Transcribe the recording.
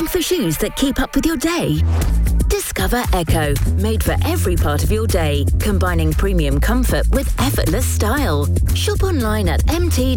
for shoes that keep up with your day? Discover Echo, made for every part of your day, combining premium comfort with effortless style. Shop online at mt.co.uk.